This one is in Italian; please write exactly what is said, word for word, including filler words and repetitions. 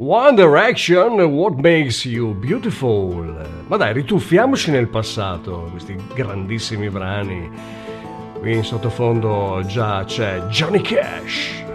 One Direction, What Makes You Beautiful. Ma dai, rituffiamoci nel passato, questi grandissimi brani. Qui in sottofondo già c'è Johnny Cash.